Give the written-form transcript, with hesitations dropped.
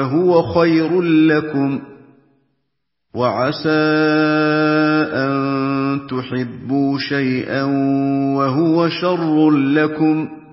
وهو خير لكم، وعسى أن تحبوا شيئا وهو شر لكم،